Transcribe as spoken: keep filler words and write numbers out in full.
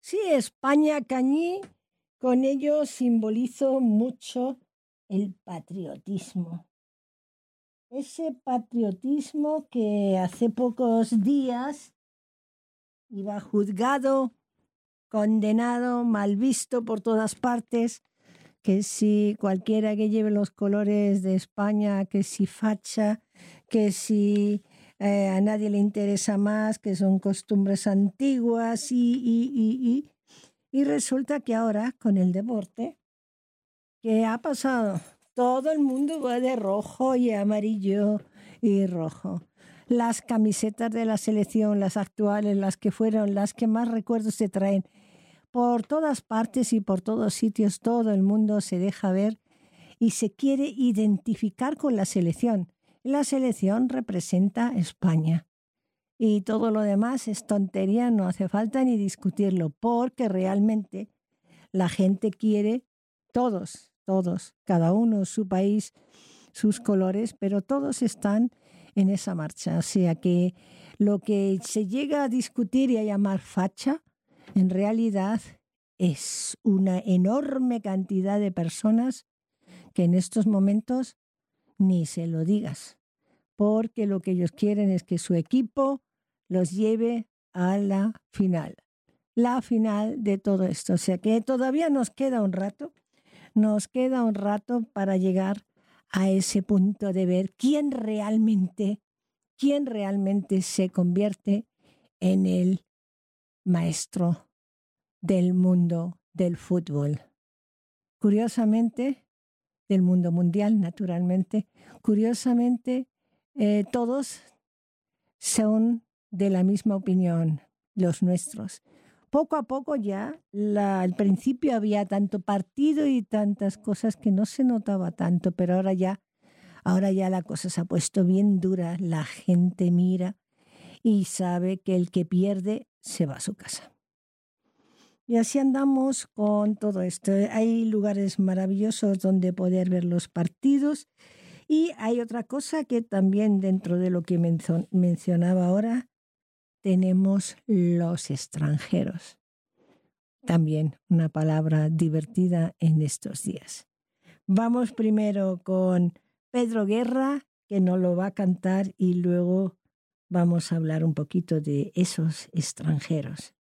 Sí, España Cañí, con ello simbolizo mucho el patriotismo. Ese patriotismo que hace pocos días iba juzgado, condenado, mal visto por todas partes, que si cualquiera que lleve los colores de España, que si facha, que si eh, a nadie le interesa más, que son costumbres antiguas y, y, y, y, y resulta que ahora con el deporte, ¿qué ha pasado? Todo el mundo va de rojo y amarillo y rojo. Las camisetas de la selección, las actuales, las que fueron, las que más recuerdos se traen, por todas partes y por todos sitios, todo el mundo se deja ver y se quiere identificar con la selección. La selección representa a España. Y todo lo demás es tontería, no hace falta ni discutirlo, porque realmente la gente quiere, todos, todos, cada uno su país, sus colores, pero todos están en esa marcha. O sea que lo que se llega a discutir y a llamar facha, en realidad es una enorme cantidad de personas que en estos momentos ni se lo digas, porque lo que ellos quieren es que su equipo los lleve a la final, la final de todo esto. O sea que todavía nos queda un rato, nos queda un rato para llegar a ese punto de ver quién realmente, quién realmente se convierte en el maestro del mundo del fútbol. Curiosamente, del mundo mundial, naturalmente, curiosamente, eh, todos son de la misma opinión, los nuestros. Poco a poco ya, la, al principio había tanto partido y tantas cosas que no se notaba tanto, pero ahora ya, ahora ya la cosa se ha puesto bien dura, la gente mira y sabe que el que pierde se va a su casa. Y así andamos con todo esto. Hay lugares maravillosos donde poder ver los partidos y hay otra cosa que también dentro de lo que mencio- mencionaba ahora, tenemos los extranjeros. También una palabra divertida en estos días. Vamos primero con Pedro Guerra, que nos lo va a cantar y luego vamos a hablar un poquito de esos extranjeros.